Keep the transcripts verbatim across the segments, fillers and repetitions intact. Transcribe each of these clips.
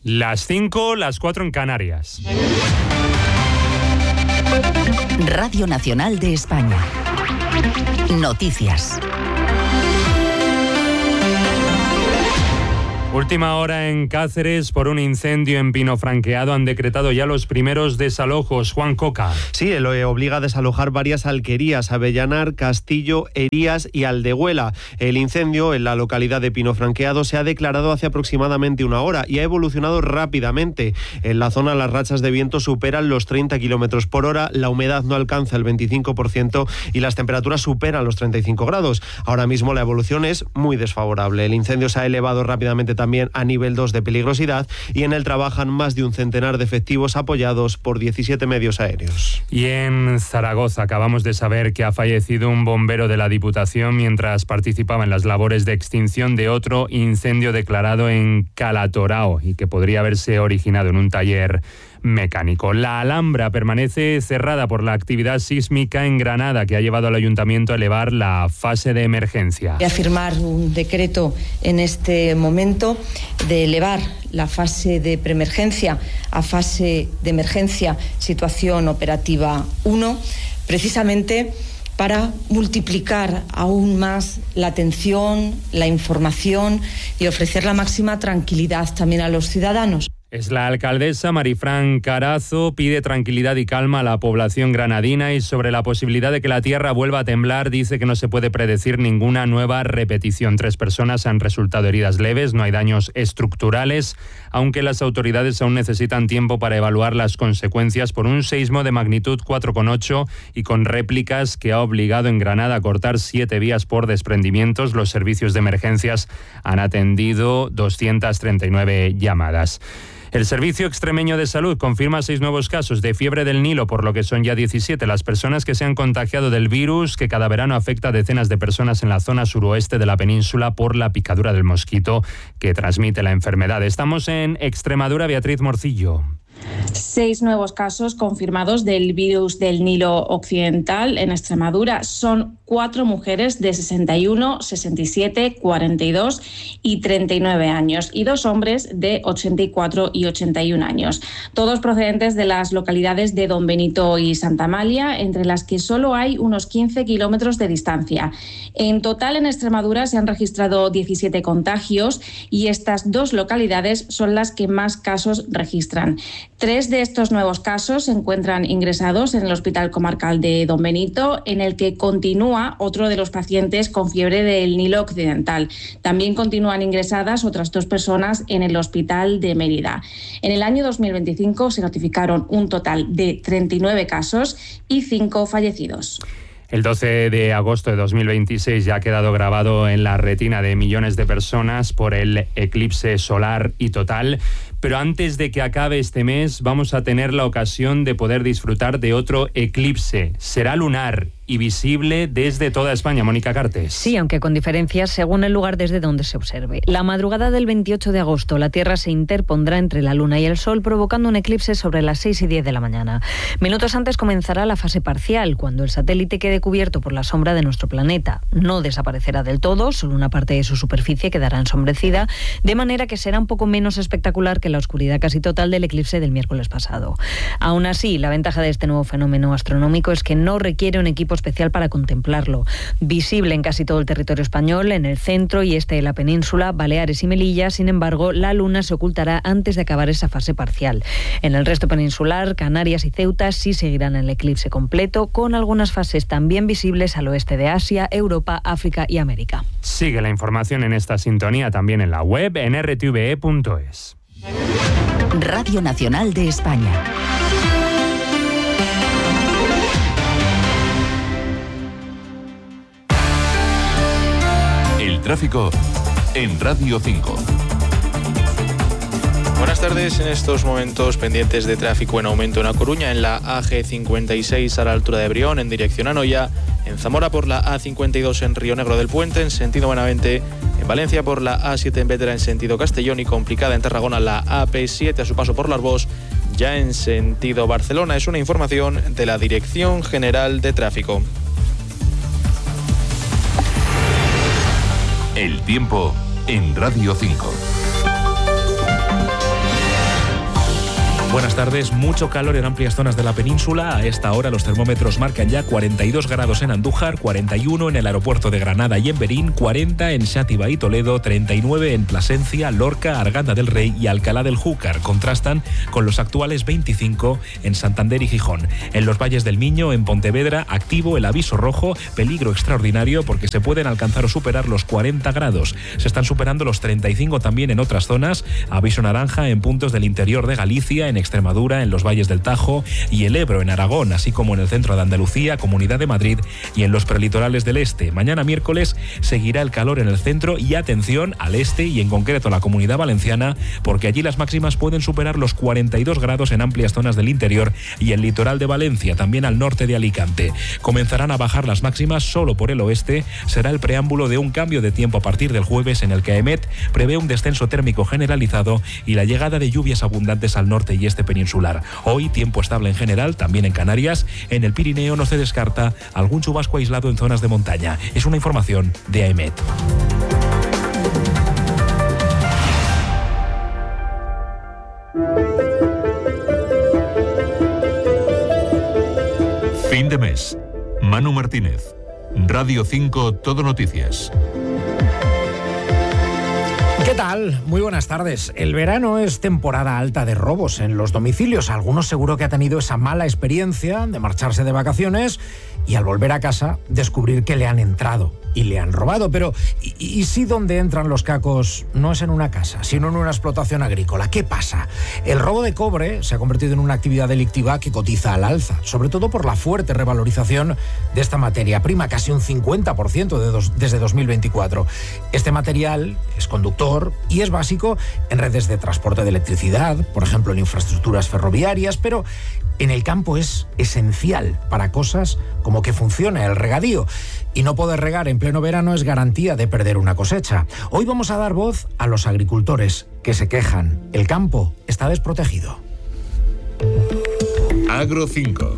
Las cinco, las cuatro en Canarias. Radio Nacional de España. Noticias. Última hora en Cáceres por un incendio en Pino Franqueado. Han decretado ya los primeros desalojos. Juan Coca. Sí, lo obliga a desalojar varias alquerías: Avellanar, Castillo, Herías y Aldehuela. El incendio en la localidad de Pino Franqueado se ha declarado hace aproximadamente una hora y ha evolucionado rápidamente. En la zona las rachas de viento superan los treinta kilómetros por hora, la humedad no alcanza el veinticinco por ciento y las temperaturas superan los treinta y cinco grados. Ahora mismo la evolución es muy desfavorable. El incendio se ha elevado rápidamente también también a nivel dos de peligrosidad y en él trabajan más de un centenar de efectivos apoyados por diecisiete medios aéreos. Y en Zaragoza acabamos de saber que ha fallecido un bombero de la Diputación mientras participaba en las labores de extinción de otro incendio declarado en Calatorao y que podría haberse originado en un taller mecánico. La Alhambra permanece cerrada por la actividad sísmica en Granada, que ha llevado al ayuntamiento a elevar la fase de emergencia. Voy a firmar un decreto en este momento de elevar la fase de preemergencia a fase de emergencia, situación operativa uno, precisamente para multiplicar aún más la atención, la información y ofrecer la máxima tranquilidad también a los ciudadanos. Es la alcaldesa Marifran Carazo, pide tranquilidad y calma a la población granadina y sobre la posibilidad de que la tierra vuelva a temblar dice que no se puede predecir ninguna nueva repetición. Tres personas han resultado heridas leves, no hay daños estructurales, aunque las autoridades aún necesitan tiempo para evaluar las consecuencias por un seísmo de magnitud cuatro coma ocho y con réplicas que ha obligado en Granada a cortar siete vías por desprendimientos. Los servicios de emergencias han atendido doscientas treinta y nueve llamadas. El Servicio Extremeño de Salud confirma seis nuevos casos de fiebre del Nilo, por lo que son ya diecisiete las personas que se han contagiado del virus que cada verano afecta a decenas de personas en la zona suroeste de la península por la picadura del mosquito que transmite la enfermedad. Estamos en Extremadura, Beatriz Morcillo. Seis nuevos casos confirmados del virus del Nilo Occidental en Extremadura. Son cuatro mujeres de sesenta y uno, sesenta y siete, cuarenta y dos y treinta y nueve años y dos hombres de ochenta y cuatro y ochenta y un años. Todos procedentes de las localidades de Don Benito y Santa Amalia, entre las que solo hay unos quince kilómetros de distancia. En total en Extremadura se han registrado diecisiete contagios y estas dos localidades son las que más casos registran. Tres de estos nuevos casos se encuentran ingresados en el Hospital Comarcal de Don Benito, en el que continúa otro de los pacientes con fiebre del Nilo Occidental. También continúan ingresadas otras dos personas en el Hospital de Mérida. En el año dos mil veinticinco se notificaron un total de treinta y nueve casos y cinco fallecidos. El doce de agosto de dos mil veintiséis ya ha quedado grabado en la retina de millones de personas por el eclipse solar y total. Pero antes de que acabe este mes vamos a tener la ocasión de poder disfrutar de otro eclipse. Será lunar y visible desde toda España. Mónica Cartes. Sí, aunque con diferencias según el lugar desde donde se observe. La madrugada del veintiocho de agosto, la Tierra se interpondrá entre la Luna y el Sol, provocando un eclipse sobre las seis y diez de la mañana. Minutos antes comenzará la fase parcial, cuando el satélite quede cubierto por la sombra de nuestro planeta. No desaparecerá del todo, solo una parte de su superficie quedará ensombrecida, de manera que será un poco menos espectacular que la oscuridad casi total del eclipse del miércoles pasado. Aún así, la ventaja de este nuevo fenómeno astronómico es que no requiere un equipo especial para contemplarlo. Visible en casi todo el territorio español, en el centro y este de la península, Baleares y Melilla, sin embargo, la luna se ocultará antes de acabar esa fase parcial. En el resto peninsular, Canarias y Ceuta sí seguirán el eclipse completo, con algunas fases también visibles al oeste de Asia, Europa, África y América. Sigue la información en esta sintonía también en la web en r t v e punto es. Radio Nacional de España. El tráfico en Radio cinco. Buenas tardes. En estos momentos pendientes de tráfico en aumento en A Coruña, en la A G cincuenta y seis a la altura de Brión, en dirección a Noia, en Zamora por la A cincuenta y dos en Río Negro del Puente, en sentido Benavente, en Valencia por la A siete en Bétera en sentido Castellón y complicada en Tarragona la A P siete a su paso por Larvós, ya en sentido Barcelona. Es una información de la Dirección General de Tráfico. El tiempo en Radio cinco. Buenas tardes. Mucho calor en amplias zonas de la península. A esta hora los termómetros marcan ya cuarenta y dos grados en Andújar, cuarenta y uno en el aeropuerto de Granada y en Berín, cuarenta en Xàtiva y Toledo, treinta y nueve en Plasencia, Lorca, Arganda del Rey y Alcalá del Júcar. Contrastan con los actuales veinticinco en Santander y Gijón. En los valles del Miño, en Pontevedra, activo el aviso rojo, peligro extraordinario porque se pueden alcanzar o superar los cuarenta grados. Se están superando los treinta y cinco también en otras zonas. Aviso naranja en puntos del interior de Galicia, en Extremadura, en los valles del Tajo y el Ebro en Aragón, así como en el centro de Andalucía, Comunidad de Madrid y en los prelitorales del este. Mañana miércoles seguirá el calor en el centro y atención al este y en concreto a la Comunidad Valenciana, porque allí las máximas pueden superar los cuarenta y dos grados en amplias zonas del interior y el litoral de Valencia, también al norte de Alicante. Comenzarán a bajar las máximas solo por el oeste. Será el preámbulo de un cambio de tiempo a partir del jueves en el que AEMET prevé un descenso térmico generalizado y la llegada de lluvias abundantes al norte y este peninsular. Hoy tiempo estable en general, también en Canarias. En el Pirineo no se descarta algún chubasco aislado en zonas de montaña. Es una información de AEMET. Fin de mes. Manu Martínez. Radio cinco Todo Noticias. ¿Qué tal? Muy buenas tardes. El verano es temporada alta de robos en los domicilios. Algunos seguro que ha tenido esa mala experiencia de marcharse de vacaciones y al volver a casa descubrir que le han entrado y le han robado. Pero ¿y, y si donde entran los cacos no es en una casa, sino en una explotación agrícola? ¿Qué pasa? El robo de cobre se ha convertido en una actividad delictiva que cotiza al alza, sobre todo por la fuerte revalorización de esta materia prima, casi un cincuenta por ciento de dos, desde dos mil veinticuatro. Este material es conductor y es básico en redes de transporte de electricidad, por ejemplo en infraestructuras ferroviarias, pero en el campo es esencial para cosas como que funcione el regadío. Y no poder regar en pleno verano es garantía de perder una cosecha. Hoy vamos a dar voz a los agricultores que se quejan. El campo está desprotegido. Agro cinco.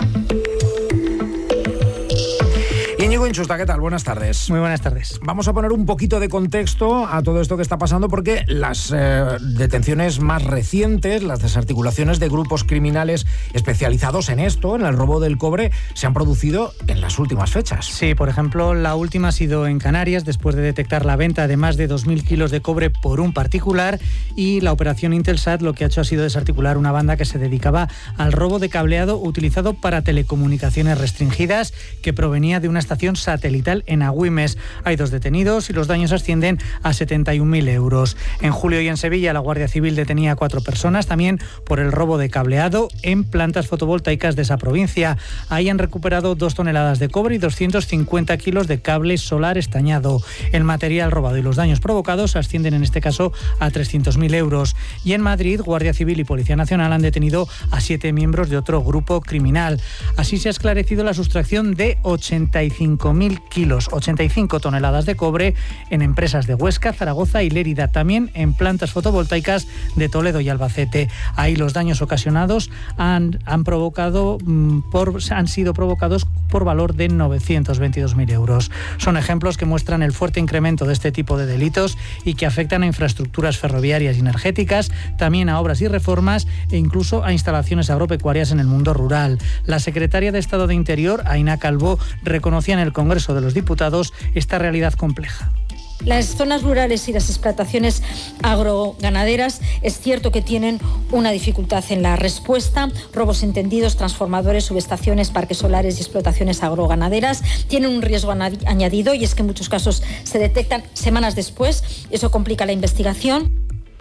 Íñigo Inchusta, ¿qué tal? Buenas tardes. Muy buenas tardes. Vamos a poner un poquito de contexto a todo esto que está pasando porque las eh, detenciones más recientes, las desarticulaciones de grupos criminales especializados en esto, en el robo del cobre, se han producido en las últimas fechas. Sí, por ejemplo, la última ha sido en Canarias, después de detectar la venta de más de dos mil kilos de cobre por un particular, y la operación Intelsat lo que ha hecho ha sido desarticular una banda que se dedicaba al robo de cableado utilizado para telecomunicaciones restringidas que provenía de una estación satelital en Agüimes. Hay dos detenidos y los daños ascienden a setenta y un mil euros. En julio y en Sevilla la Guardia Civil detenía a cuatro personas también por el robo de cableado en plantas fotovoltaicas de esa provincia. Ahí han recuperado dos toneladas de cobre y doscientos cincuenta kilos de cable solar estañado. El material robado y los daños provocados ascienden en este caso a trescientos mil euros. Y en Madrid, Guardia Civil y Policía Nacional han detenido a siete miembros de otro grupo criminal. Así se ha esclarecido la sustracción de ochenta y cinco mil kilos, ochenta y cinco toneladas de cobre en empresas de Huesca, Zaragoza y Lérida, también en plantas fotovoltaicas de Toledo y Albacete. Ahí los daños ocasionados han, han, provocado, por, han sido provocados por valor de novecientos veintidós mil euros. Son ejemplos que muestran el fuerte incremento de este tipo de delitos y que afectan a infraestructuras ferroviarias y energéticas, también a obras y reformas e incluso a instalaciones agropecuarias en el mundo rural. La secretaria de Estado de Interior, Aina Calvo, reconocía en el Congreso de los Diputados esta realidad compleja. Las zonas rurales y las explotaciones agroganaderas es cierto que tienen una dificultad en la respuesta. Robos entendidos, transformadores, subestaciones, parques solares y explotaciones agroganaderas tienen un riesgo añadido y es que en muchos casos se detectan semanas después. Eso complica la investigación.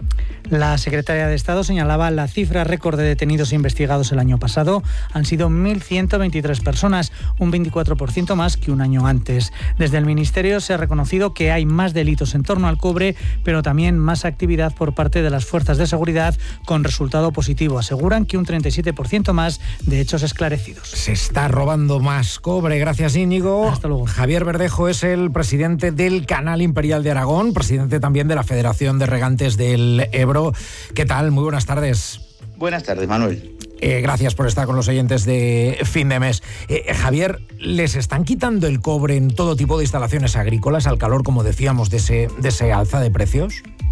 La secretaria de Estado señalaba la cifra récord de detenidos e investigados el año pasado. Han sido mil ciento veintitrés personas, un veinticuatro por ciento más que un año antes. Desde el Ministerio se ha reconocido que hay más delitos en torno al cobre, pero también más actividad por parte de las fuerzas de seguridad con resultado positivo. Aseguran que un treinta y siete por ciento más de hechos esclarecidos. Se está robando más cobre. Gracias, Íñigo. Hasta luego. Javier Verdejo es el presidente del Canal Imperial de Aragón, presidente también de la Federación de Regantes del Ebro. ¿Qué tal? Muy buenas tardes. Buenas tardes, Manuel. Eh, gracias por estar con los oyentes de Fin de Mes. Eh, Javier, ¿les están quitando el cobre en todo tipo de instalaciones agrícolas al calor, como decíamos, de ese, de ese alza de precios?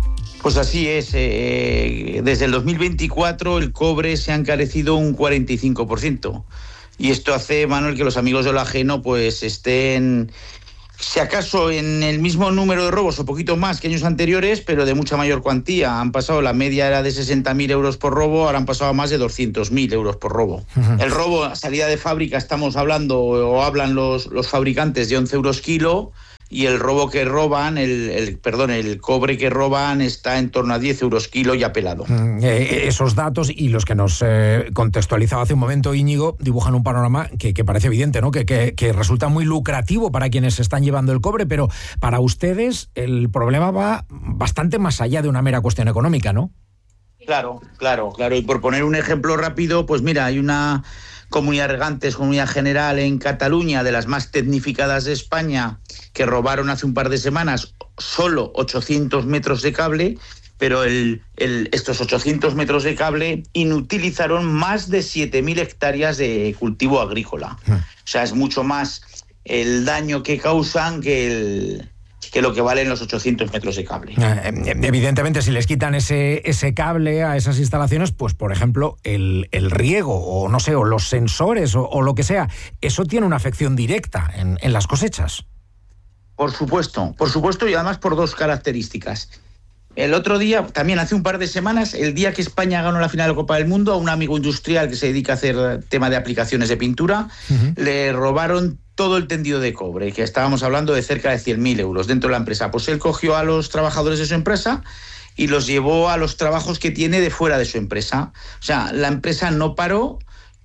Pues así es. Eh, desde el dos mil veinticuatro el cobre se ha encarecido un cuarenta y cinco por ciento. Y esto hace, Manuel, que los amigos de lo ajeno pues estén, si acaso, en el mismo número de robos o poquito más que años anteriores, pero de mucha mayor cuantía. Han pasado, la media era de sesenta mil euros por robo, ahora han pasado a más de doscientos mil euros por robo. Uh-huh. El robo a salida de fábrica, estamos hablando, o hablan los, los fabricantes, de once euros kilo, y el robo que roban, el, el perdón, el cobre que roban está en torno a diez euros kilo ya pelado. Mm, eh, esos datos y los que nos eh, contextualizaba hace un momento Íñigo dibujan un panorama que, que parece evidente, ¿no? Que, que, que resulta muy lucrativo para quienes están llevando el cobre, pero para ustedes el problema va bastante más allá de una mera cuestión económica, ¿no? Claro, claro, claro. Y por poner un ejemplo rápido, pues mira, hay una comunidad de regantes, comunidad general en Cataluña, de las más tecnificadas de España, que robaron hace un par de semanas solo ochocientos metros de cable, pero el, el, estos ochocientos metros de cable inutilizaron más de siete mil hectáreas de cultivo agrícola. O sea, es mucho más el daño que causan que el... que lo que valen los ochocientos metros de cable. Evidentemente, si les quitan ese, ese cable a esas instalaciones, pues, por ejemplo, el, el riego, o no sé, o los sensores, o, o lo que sea, eso tiene una afección directa en, en las cosechas. Por supuesto, por supuesto, y además por dos características. El otro día, también hace un par de semanas, el día que España ganó la final de la Copa del Mundo, a un amigo industrial que se dedica a hacer tema de aplicaciones de pintura, uh-huh. le robaron todo el tendido de cobre, que estábamos hablando de cerca de cien mil euros dentro de la empresa. Pues él cogió a los trabajadores de su empresa y los llevó a los trabajos que tiene de fuera de su empresa. O sea, la empresa no paró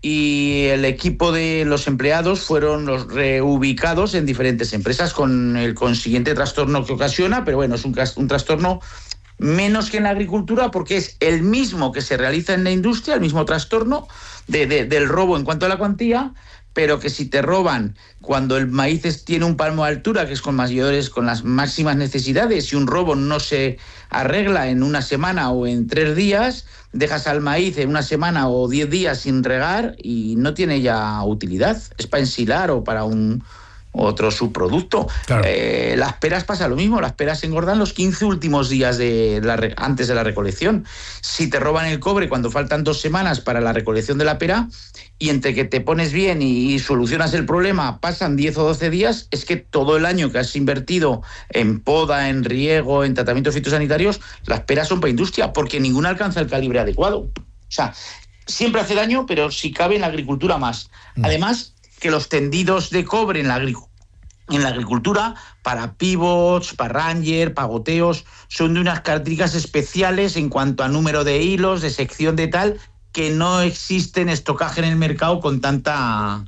y el equipo de los empleados fueron los reubicados en diferentes empresas con el consiguiente trastorno que ocasiona, pero bueno, es un, un trastorno menos que en la agricultura porque es el mismo que se realiza en la industria, el mismo trastorno de, de, del robo en cuanto a la cuantía, pero que si te roban cuando el maíz es, tiene un palmo de altura, que es con mayores, con las máximas necesidades, y un robo no se arregla en una semana o en tres días, dejas al maíz en una semana o diez días sin regar y no tiene ya utilidad, es para ensilar o para un otro subproducto. Claro. Eh, las peras pasa lo mismo, las peras se engordan los quince últimos días de la re- antes de la recolección. Si te roban el cobre cuando faltan dos semanas para la recolección de la pera y entre que te pones bien y, y solucionas el problema pasan diez o doce días, es que todo el año que has invertido en poda, en riego, en tratamientos fitosanitarios, las peras son para industria porque ninguna alcanza el calibre adecuado. O sea, siempre hace daño, pero si cabe en la agricultura más. Mm. Además, que los tendidos de cobre en la, agric- en la agricultura, para pivots, para ranger, para goteos, son de unas características especiales en cuanto a número de hilos, de sección de tal, que no existe en estocaje en el mercado con tanta,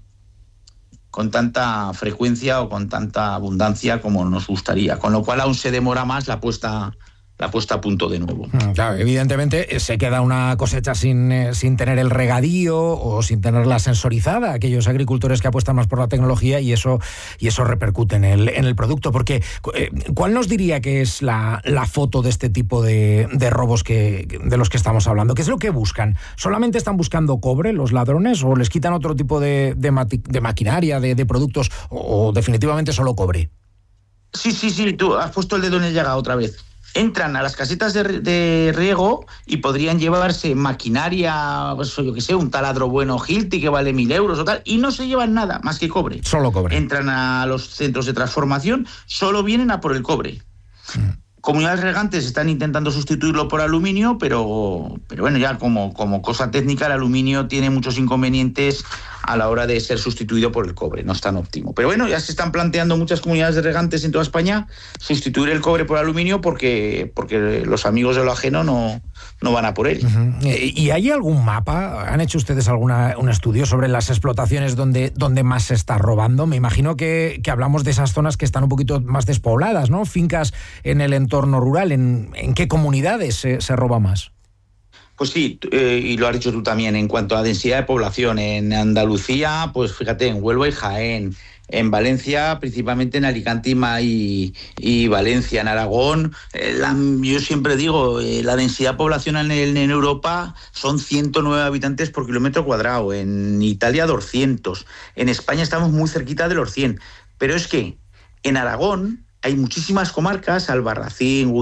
con tanta frecuencia o con tanta abundancia como nos gustaría. Con lo cual aún se demora más la puesta... la puesta a punto de nuevo. Claro, evidentemente se queda una cosecha sin, eh, sin tener el regadío o sin tenerla sensorizada, aquellos agricultores que apuestan más por la tecnología y eso, y eso repercute en el, en el producto. Porque, eh, ¿cuál nos diría que es la, la foto de este tipo de, de robos que, de los que estamos hablando? ¿Qué es lo que buscan? ¿Solamente están buscando cobre los ladrones o les quitan otro tipo de, de, mati- de maquinaria, de, de productos o, o definitivamente solo cobre? Sí, sí, sí, tú has puesto el dedo en el llaga otra vez. Entran a las casetas de, de riego y podrían llevarse maquinaria, pues, yo qué sé, un taladro bueno Hilti que vale mil euros o tal, y no se llevan nada más que cobre. Solo cobre. Entran a los centros de transformación, solo vienen a por el cobre. Mm. Comunidades regantes están intentando sustituirlo por aluminio, pero, pero bueno, ya como, como cosa técnica, el aluminio tiene muchos inconvenientes a la hora de ser sustituido por el cobre, no es tan óptimo. Pero bueno, ya se están planteando muchas comunidades de regantes en toda España sustituir el cobre por aluminio porque, porque los amigos de lo ajeno no, no van a por él. Uh-huh. ¿Y hay algún mapa? ¿Han hecho ustedes alguna, un estudio sobre las explotaciones donde, donde más se está robando? Me imagino que, que hablamos de esas zonas que están un poquito más despobladas, ¿no? Fincas en el entorno rural. ¿En, en qué comunidades se, se roba más? Pues sí, eh, y lo has dicho tú también, en cuanto a densidad de población, en Andalucía, pues fíjate, en Huelva y Jaén, en Valencia, principalmente en Alicante y, y Valencia, en Aragón, eh, la, yo siempre digo, eh, la densidad poblacional en, en Europa son ciento nueve habitantes por kilómetro cuadrado, en Italia doscientos, en España estamos muy cerquita de los cien, pero es que en Aragón hay muchísimas comarcas, Albarracín,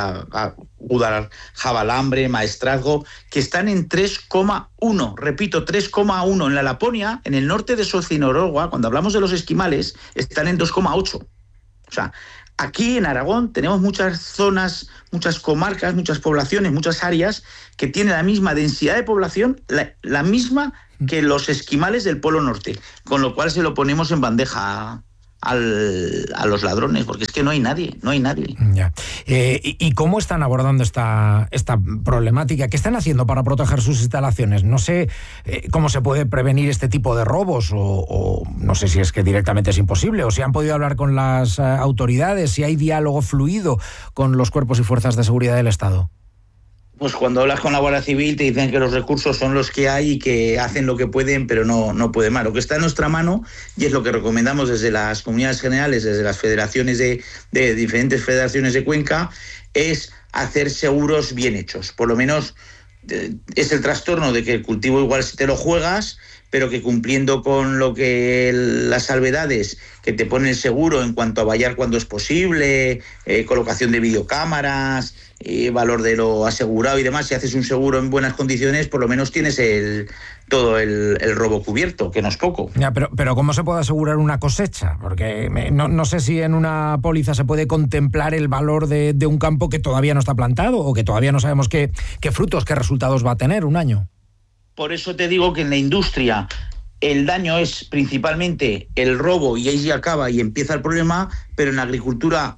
Guadaljabalambre, Maestrazgo, que están en tres coma uno, repito, tres coma uno. En la Laponia, en el norte de Suecia y Noruega, cuando hablamos de los esquimales, están en dos coma ocho. O sea, aquí en Aragón tenemos muchas zonas, muchas comarcas, muchas poblaciones, muchas áreas que tienen la misma densidad de población, la, la misma que los esquimales del Polo Norte, con lo cual se lo ponemos en bandeja Al, a los ladrones, porque es que no hay nadie, no hay nadie. Ya. Eh, y, ¿Y cómo están abordando esta, esta problemática? ¿Qué están haciendo para proteger sus instalaciones? No sé eh, cómo se puede prevenir este tipo de robos, o, o no sé si es que directamente es imposible, o si han podido hablar con las eh, autoridades, si hay diálogo fluido con los cuerpos y fuerzas de seguridad del Estado. Pues cuando hablas con la Guardia Civil te dicen que los recursos son los que hay y que hacen lo que pueden, pero no, no pueden más. Lo que está en nuestra mano, y es lo que recomendamos desde las comunidades generales, desde las federaciones de, de diferentes federaciones de Cuenca, es hacer seguros bien hechos. Por lo menos eh, es el trastorno de que el cultivo igual si te lo juegas, pero que cumpliendo con lo que las salvedades que te pone el seguro en cuanto a vallar cuando es posible, eh, colocación de videocámaras, eh, valor de lo asegurado y demás, si haces un seguro en buenas condiciones, por lo menos tienes el todo el, el robo cubierto, que no es poco. Ya, pero, pero ¿cómo se puede asegurar una cosecha? Porque no, no sé si en una póliza se puede contemplar el valor de, de un campo que todavía no está plantado, o que todavía no sabemos qué, qué frutos, qué resultados va a tener un año. Por eso te digo que en la industria el daño es principalmente el robo y ahí se acaba y empieza el problema, pero en la agricultura,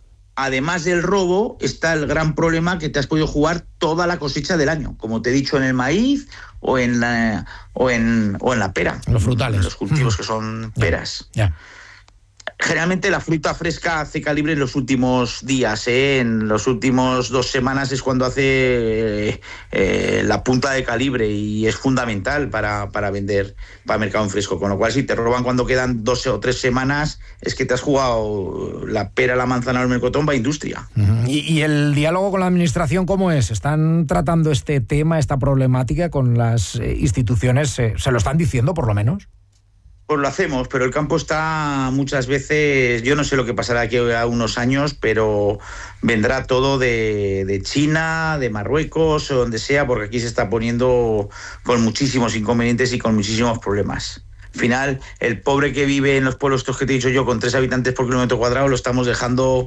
además del robo, está el gran problema que te has podido jugar toda la cosecha del año, como te he dicho, en el maíz o en la, o en, o en la pera. Los frutales. Los cultivos que son peras. Ya. ya. Generalmente la fruta fresca hace calibre en los últimos días, ¿eh? En los últimos dos semanas es cuando hace eh, eh, la punta de calibre y es fundamental para, para vender para mercado en fresco. Con lo cual, si te roban cuando quedan dos o tres semanas, es que te has jugado la pera, la manzana o el melocotón para industria. Uh-huh. ¿Y, ¿Y el diálogo con la administración cómo es? ¿Están tratando este tema, esta problemática con las instituciones? ¿Se, se lo están diciendo por lo menos? Pues lo hacemos, pero el campo está muchas veces, yo no sé lo que pasará aquí a unos años, pero vendrá todo de, de China, de Marruecos o donde sea, porque aquí se está poniendo con muchísimos inconvenientes y con muchísimos problemas. Al final, el pobre que vive en los pueblos estos que te he dicho yo, con tres habitantes por kilómetro cuadrado, lo estamos dejando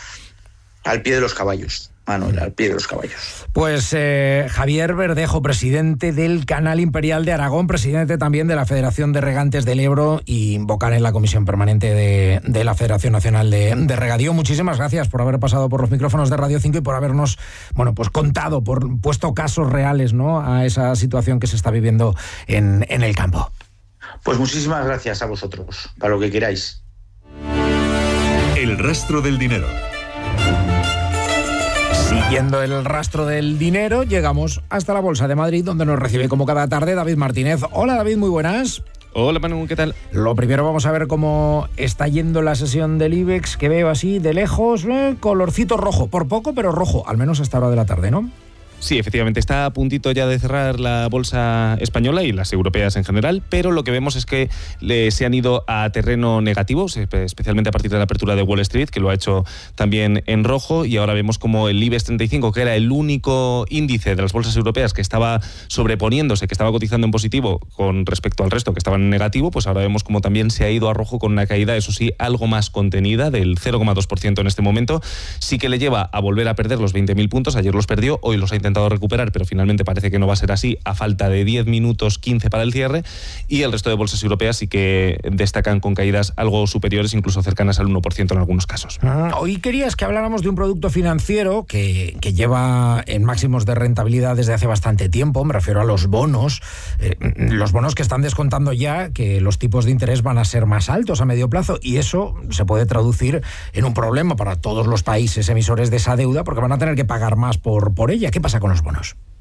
al pie de los caballos. Manuel, al pie de los caballos. Pues eh, Javier Verdejo, presidente del Canal Imperial de Aragón, presidente también de la Federación de Regantes del Ebro y vocal en la Comisión Permanente de, de la Federación Nacional de, de Regadío. Muchísimas gracias por haber pasado por los micrófonos de Radio cinco y por habernos, bueno, pues contado, por puesto casos reales, ¿no?, a esa situación que se está viviendo en, en el campo. Pues muchísimas gracias a vosotros, para lo que queráis. El rastro del dinero. Siguiendo el rastro del dinero, llegamos hasta la Bolsa de Madrid, donde nos recibe como cada tarde David Martínez. Hola David, muy buenas. Hola Manu, ¿qué tal? Lo primero, vamos a ver cómo está yendo la sesión del IBEX, que veo así de lejos, eh, colorcito rojo, por poco pero rojo, al menos hasta hora de la tarde, ¿no? Sí, efectivamente, está a puntito ya de cerrar la bolsa española y las europeas en general, pero lo que vemos es que le, se han ido a terreno negativo, especialmente a partir de la apertura de Wall Street, que lo ha hecho también en rojo, y ahora vemos como el IBEX treinta y cinco, que era el único índice de las bolsas europeas que estaba sobreponiéndose, que estaba cotizando en positivo con respecto al resto que estaba en negativo, pues ahora vemos como también se ha ido a rojo con una caída, eso sí, algo más contenida, del cero coma dos por ciento en este momento. Sí que le lleva a volver a perder los veinte mil puntos, ayer los perdió, hoy los ha intentado recuperar, pero finalmente parece que no va a ser así a falta de diez minutos quince para el cierre, y el resto de bolsas europeas sí que destacan con caídas algo superiores, incluso cercanas al uno por ciento en algunos casos. Ah, hoy querías que habláramos de un producto financiero que, que lleva en máximos de rentabilidad desde hace bastante tiempo, me refiero a los bonos, eh, los bonos que están descontando ya que los tipos de interés van a ser más altos a medio plazo, y eso se puede traducir en un problema para todos los países emisores de esa deuda, porque van a tener que pagar más por, por ella. ¿Qué pasa con los bonos?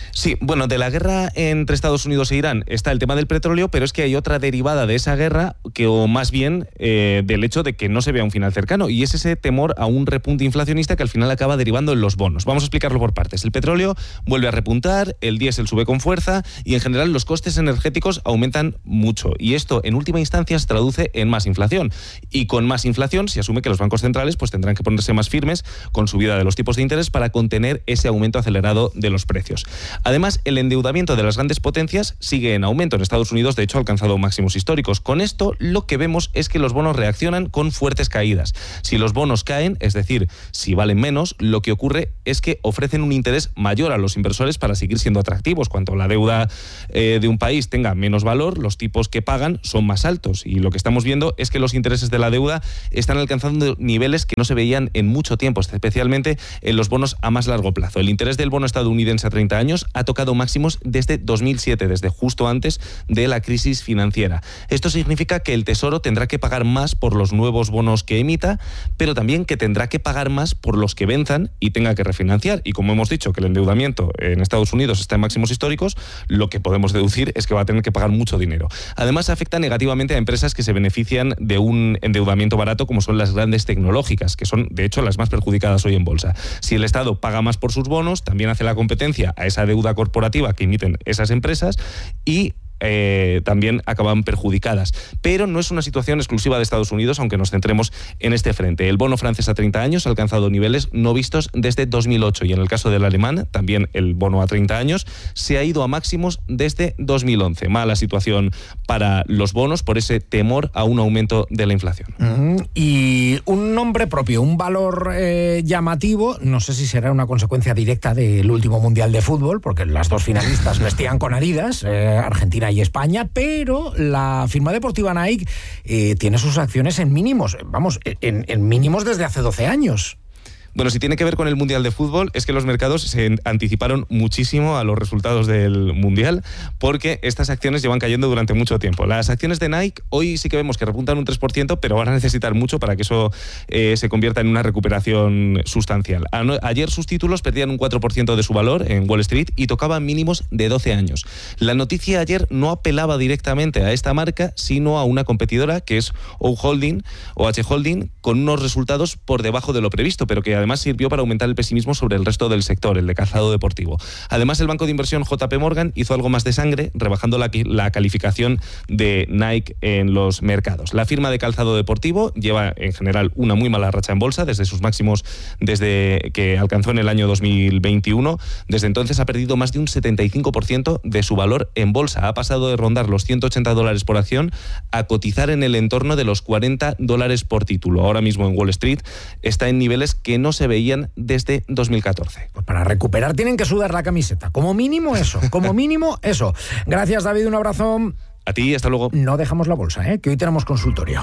Sí, bueno, de la guerra entre Estados Unidos e Irán está el tema del petróleo, pero es que hay otra derivada de esa guerra, que o más bien eh, del hecho de que no se vea un final cercano, y es ese temor a un repunte inflacionista que al final acaba derivando en los bonos. Vamos a explicarlo por partes. El petróleo vuelve a repuntar, el diésel sube con fuerza y en general los costes energéticos aumentan mucho, y esto en última instancia se traduce en más inflación, y con más inflación se asume que los bancos centrales pues tendrán que ponerse más firmes con subida de los tipos de interés para contener ese aumento acelerado de los precios. Además, el endeudamiento de las grandes potencias sigue en aumento. En Estados Unidos, de hecho, ha alcanzado máximos históricos. Con esto, lo que vemos es que los bonos reaccionan con fuertes caídas. Si los bonos caen, es decir, si valen menos, lo que ocurre es que ofrecen un interés mayor a los inversores para seguir siendo atractivos. Cuanto la deuda eh, de un país tenga menos valor, los tipos que pagan son más altos. Y lo que estamos viendo es que los intereses de la deuda están alcanzando niveles que no se veían en mucho tiempo, especialmente en los bonos a más largo plazo. El interés del bono estadounidense a treinta años ha tocado máximos desde dos mil siete, desde justo antes de la crisis financiera. Esto significa que el Tesoro tendrá que pagar más por los nuevos bonos que emita, pero también que tendrá que pagar más por los que venzan y tenga que refinanciar. Y como hemos dicho que el endeudamiento en Estados Unidos está en máximos históricos, lo que podemos deducir es que va a tener que pagar mucho dinero. Además, afecta negativamente a empresas que se benefician de un endeudamiento barato, como son las grandes tecnológicas, que son, de hecho, las más perjudicadas hoy en bolsa. Si el Estado paga más por sus bonos, también hace la competencia a esa deuda corporativa que emiten esas empresas y Eh, también acaban perjudicadas. Pero no es una situación exclusiva de Estados Unidos, aunque nos centremos en este frente. El bono francés a treinta años ha alcanzado niveles no vistos desde dos mil ocho y en el caso del alemán, también el bono a treinta años, se ha ido a máximos desde dos mil once. Mala situación para los bonos por ese temor a un aumento de la inflación. Mm, y un nombre propio, un valor eh, llamativo, no sé si será una consecuencia directa del último Mundial de Fútbol, porque las dos finalistas vestían con Adidas, eh, Argentina y España, pero la firma deportiva Nike eh, tiene sus acciones en mínimos, vamos, en, en mínimos desde hace doce años. Bueno, si tiene que ver con el Mundial de Fútbol, es que los mercados se anticiparon muchísimo a los resultados del Mundial, porque estas acciones llevan cayendo durante mucho tiempo. Las acciones de Nike hoy sí que vemos que repuntan un tres por ciento, pero van a necesitar mucho para que eso eh, se convierta en una recuperación sustancial. Ayer sus títulos perdían un cuatro por ciento de su valor en Wall Street y tocaban mínimos de doce años. La noticia ayer no apelaba directamente a esta marca, sino a una competidora que es O Holding, O H Holding, con unos resultados por debajo de lo previsto, pero que además sirvió para aumentar el pesimismo sobre el resto del sector, el de calzado deportivo. Además, el banco de inversión J P Morgan hizo algo más de sangre, rebajando la, la calificación de Nike en los mercados. La firma de calzado deportivo lleva en general una muy mala racha en bolsa, desde sus máximos desde que alcanzó en el año dos mil veintiuno. Desde entonces ha perdido más de un setenta y cinco por ciento de su valor en bolsa. Ha pasado de rondar los ciento ochenta dólares por acción a cotizar en el entorno de los cuarenta dólares por título. Ahora mismo en Wall Street está en niveles que no se veían desde dos mil catorce. Pues para recuperar tienen que sudar la camiseta. Como mínimo eso, como mínimo eso. Gracias, David, un abrazo. A ti, hasta luego. No dejamos la bolsa, ¿eh? Que hoy tenemos consultorio.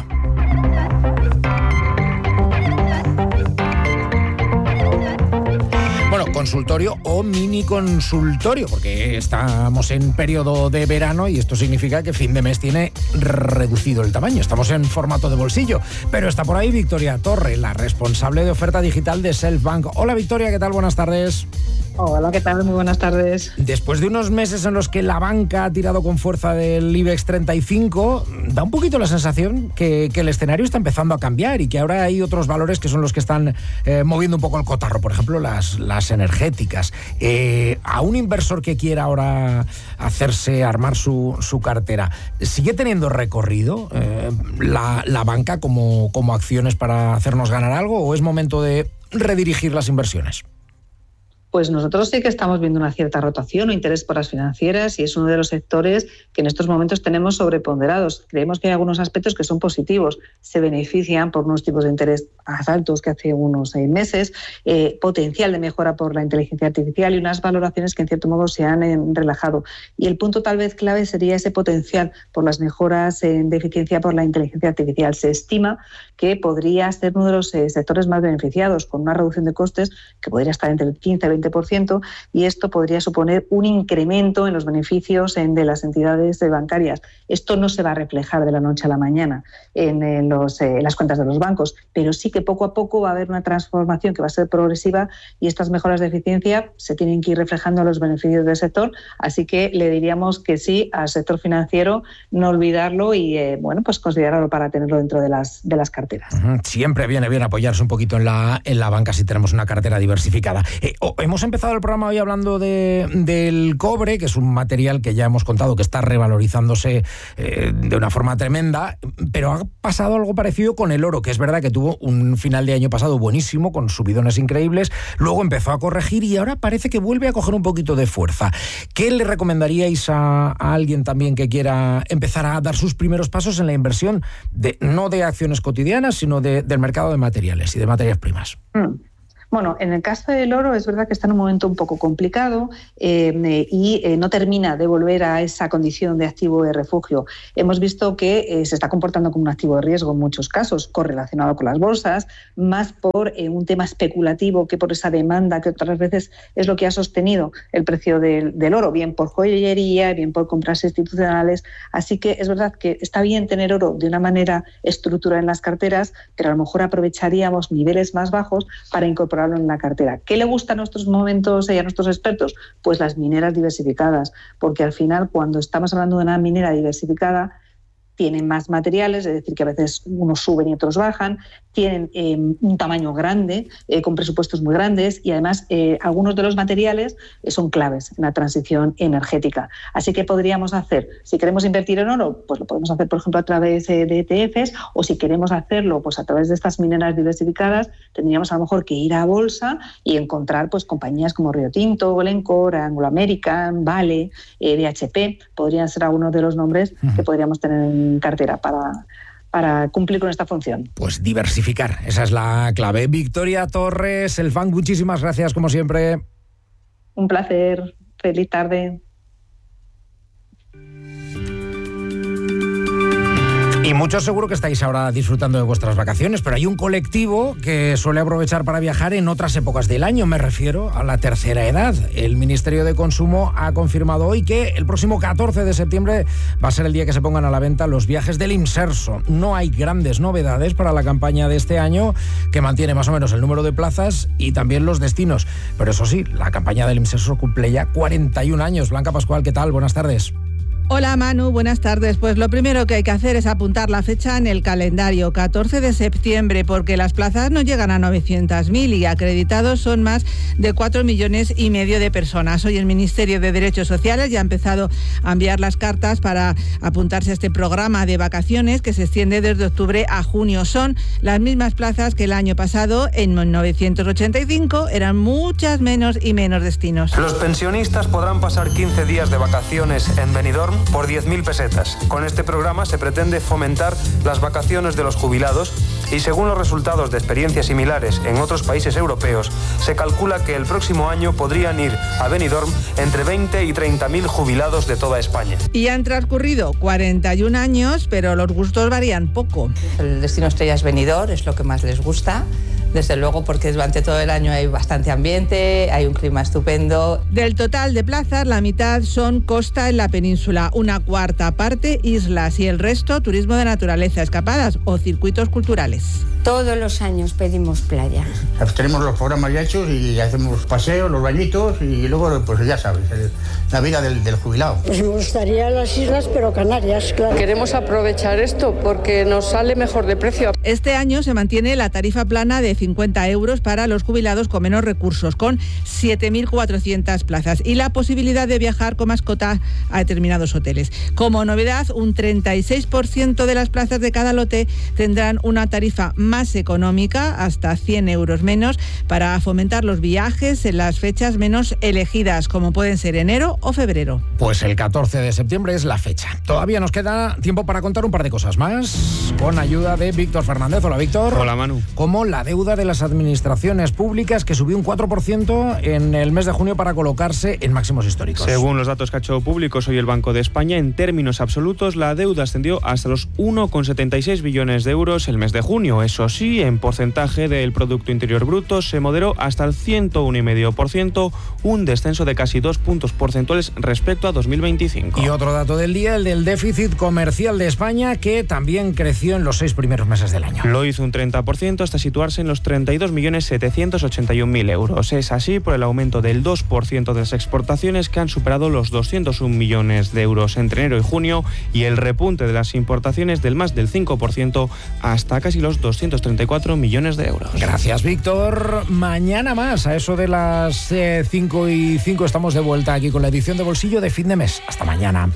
Bueno, consultorio o mini consultorio, porque estamos en periodo de verano y esto significa que fin de mes tiene reducido el tamaño. Estamos en formato de bolsillo, pero está por ahí Victoria Torre, la responsable de oferta digital de Selfbank. Hola Victoria, ¿qué tal? Buenas tardes. Hola, ¿qué tal? Muy buenas tardes. Después de unos meses en los que la banca ha tirado con fuerza del IBEX treinta y cinco, da un poquito la sensación que, que el escenario está empezando a cambiar y que ahora hay otros valores que son los que están eh, moviendo un poco el cotarro, por ejemplo, las, las energéticas. Eh, a un inversor que quiera ahora hacerse, armar su, su cartera, ¿sigue teniendo recorrido eh, la, la banca como, como acciones para hacernos ganar algo o es momento de redirigir las inversiones? Pues nosotros sí que estamos viendo una cierta rotación o interés por las financieras y es uno de los sectores que en estos momentos tenemos sobreponderados. Creemos que hay algunos aspectos que son positivos. Se benefician por unos tipos de interés más altos que hace unos seis meses, eh, potencial de mejora por la inteligencia artificial y unas valoraciones que en cierto modo se han eh, relajado. Y el punto tal vez clave sería ese potencial por las mejoras en de eficiencia por la inteligencia artificial. Se estima que podría ser uno de los eh, sectores más beneficiados con una reducción de costes que podría estar entre el quince a veinte veinte por ciento, y esto podría suponer un incremento en los beneficios en, de las entidades bancarias. Esto no se va a reflejar de la noche a la mañana en, en, los, eh, en las cuentas de los bancos, pero sí que poco a poco va a haber una transformación que va a ser progresiva, y estas mejoras de eficiencia se tienen que ir reflejando en los beneficios del sector. Así que le diríamos que sí al sector financiero, no olvidarlo y eh, bueno, pues considerarlo para tenerlo dentro de las, de las carteras. Uh-huh. Siempre viene bien apoyarse un poquito en la, en la banca si tenemos una cartera diversificada. Eh, oh, hemos empezado el programa hoy hablando de, del cobre, que es un material que ya hemos contado que está revalorizándose eh, de una forma tremenda, pero ha pasado algo parecido con el oro, que es verdad que tuvo un final de año pasado buenísimo, con subidones increíbles, luego empezó a corregir y ahora parece que vuelve a coger un poquito de fuerza. ¿Qué le recomendaríais a, a alguien también que quiera empezar a dar sus primeros pasos en la inversión, de, no de acciones cotidianas, sino de, del mercado de materiales y de materias primas? Mm. Bueno, en el caso del oro es verdad que está en un momento un poco complicado eh, y eh, no termina de volver a esa condición de activo de refugio. Hemos visto que eh, se está comportando como un activo de riesgo en muchos casos, correlacionado con las bolsas, más por eh, un tema especulativo que por esa demanda que otras veces es lo que ha sostenido el precio del, del oro, bien por joyería, bien por compras institucionales. Así que es verdad que está bien tener oro de una manera estructurada en las carteras, pero a lo mejor aprovecharíamos niveles más bajos para incorporar en la cartera. ¿Qué le gusta a nuestros momentos y a nuestros expertos? Pues las mineras diversificadas, porque al final cuando estamos hablando de una minera diversificada tienen más materiales, es decir, que a veces unos suben y otros bajan, tienen eh, un tamaño grande, eh, con presupuestos muy grandes, y además eh, algunos de los materiales eh, son claves en la transición energética. Así que podríamos hacer, si queremos invertir en oro, pues lo podemos hacer, por ejemplo, a través eh, de E T Fs, o si queremos hacerlo pues a través de estas mineras diversificadas, tendríamos a lo mejor que ir a bolsa y encontrar pues compañías como Río Tinto, Glencore, Anglo American, Vale, eh, B H P, podrían ser algunos de los nombres uh-huh. que podríamos tener en cartera para, para cumplir con esta función. Pues diversificar, esa es la clave. Victoria Torres, el fan, muchísimas gracias como siempre. Un placer, feliz tarde. Y muchos seguro que estáis ahora disfrutando de vuestras vacaciones, pero hay un colectivo que suele aprovechar para viajar en otras épocas del año, me refiero a la tercera edad. El Ministerio de Consumo ha confirmado hoy que el próximo catorce de septiembre va a ser el día que se pongan a la venta los viajes del Imserso. No hay grandes novedades para la campaña de este año, que mantiene más o menos el número de plazas y también los destinos. Pero eso sí, la campaña del Imserso cumple ya cuarenta y un años. Blanca Pascual, ¿qué tal? Buenas tardes. Hola Manu, buenas tardes. Pues lo primero que hay que hacer es apuntar la fecha en el calendario, catorce de septiembre, porque las plazas no llegan a novecientos mil y acreditados son más de cuatro millones y medio de personas. Hoy el Ministerio de Derechos Sociales ya ha empezado a enviar las cartas para apuntarse a este programa de vacaciones que se extiende desde octubre a junio. Son las mismas plazas que el año pasado, en mil novecientos ochenta y cinco eran muchas menos y menos destinos. Los pensionistas podrán pasar quince días de vacaciones en Benidorm por diez mil pesetas. Con este programa se pretende fomentar las vacaciones de los jubilados y según los resultados de experiencias similares en otros países europeos, se calcula que el próximo año podrían ir a Benidorm entre veinte y treinta mil jubilados de toda España. Y han transcurrido cuarenta y un años, pero los gustos varían poco. El destino estrella es Benidorm, es lo que más les gusta. Desde luego, porque durante todo el año hay bastante ambiente, hay un clima estupendo. Del total de plazas, la mitad son costa en la península, una cuarta parte islas y el resto turismo de naturaleza, escapadas o circuitos culturales. Todos los años pedimos playa. Tenemos los programas ya hechos y hacemos paseos, los bañitos y luego, pues ya sabes, la vida del, del jubilado. Pues me gustaría las islas, pero Canarias, claro. Queremos aprovechar esto porque nos sale mejor de precio. Este año se mantiene la tarifa plana de cincuenta euros para los jubilados con menos recursos, con siete mil cuatrocientas plazas y la posibilidad de viajar con mascota a determinados hoteles. Como novedad, un treinta y seis por ciento de las plazas de cada lote tendrán una tarifa más económica, hasta cien euros menos, para fomentar los viajes en las fechas menos elegidas, como pueden ser enero o febrero. Pues el catorce de septiembre es la fecha. Todavía nos queda tiempo para contar un par de cosas más, con ayuda de Víctor Fernández. Hola, Víctor. Hola, Manu. Como la deuda deuda de las administraciones públicas, que subió un cuatro por ciento en el mes de junio para colocarse en máximos históricos. Según los datos que ha hecho públicos hoy el Banco de España, en términos absolutos la deuda ascendió hasta los uno coma setenta y seis billones de euros el mes de junio. Eso sí, en porcentaje del Producto Interior Bruto se moderó hasta el ciento uno coma cinco por ciento, un descenso de casi dos puntos porcentuales respecto a dos mil veinticinco. Y otro dato del día, el del déficit comercial de España, que también creció en los seis primeros meses del año. Lo hizo un treinta por ciento hasta situarse en los treinta y dos millones setecientos ochenta y un mil euros. Es así por el aumento del dos por ciento de las exportaciones, que han superado los doscientos un millones de euros entre enero y junio, y el repunte de las importaciones del más del cinco por ciento hasta casi los doscientos treinta y cuatro millones de euros. Gracias, Víctor. Mañana más, a eso de las eh, cinco y cinco, estamos de vuelta aquí con la edición de Bolsillo de fin de mes. Hasta mañana.